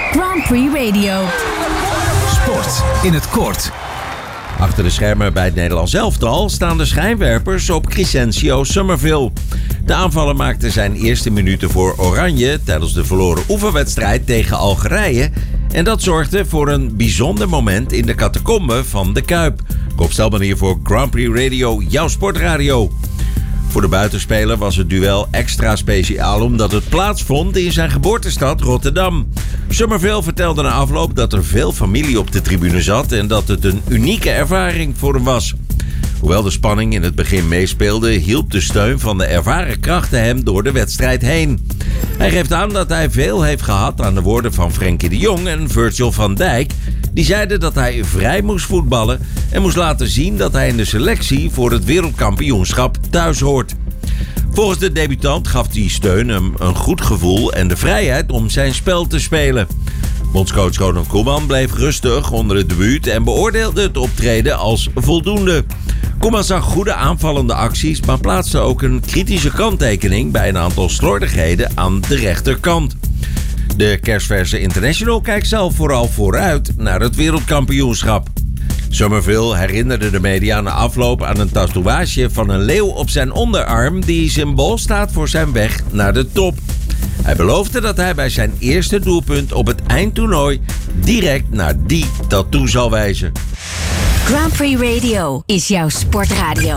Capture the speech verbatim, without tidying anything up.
Grand Prix Radio. Sport in het kort. Achter de schermen bij het Nederlands elftal staan de schijnwerpers op Crescencio Summerville. De aanvaller maakte zijn eerste minuten voor Oranje tijdens de verloren oefenwedstrijd tegen Algerije. En dat zorgde voor een bijzonder moment in de catacombe van de Kuip. Rob Stelman hier voor Grand Prix Radio, jouw sportradio. Voor de buitenspeler was het duel extra speciaal omdat het plaatsvond in zijn geboortestad Rotterdam. Summerville vertelde na afloop dat er veel familie op de tribune zat en dat het een unieke ervaring voor hem was. Hoewel de spanning in het begin meespeelde, hielp de steun van de ervaren krachten hem door de wedstrijd heen. Hij geeft aan dat hij veel heeft gehad aan de woorden van Frenkie de Jong en Virgil van Dijk. Die zeiden dat hij vrij moest voetballen en moest laten zien dat hij in de selectie voor het wereldkampioenschap thuis hoort. Volgens de debutant gaf die steun hem een goed gevoel en de vrijheid om zijn spel te spelen. Bondscoach Ronald Koeman bleef rustig onder het debuut en beoordeelde het optreden als voldoende. Koeman zag goede aanvallende acties, maar plaatste ook een kritische kanttekening bij een aantal slordigheden aan de rechterkant. De kerstverse international kijkt zelf vooral vooruit naar het wereldkampioenschap. Summerville herinnerde de media na afloop aan een tatoeage van een leeuw op zijn onderarm die symbool staat voor zijn weg naar de top. Hij beloofde dat hij bij zijn eerste doelpunt op het eindtoernooi direct naar die tattoo zal wijzen. Grand Prix Radio is jouw sportradio.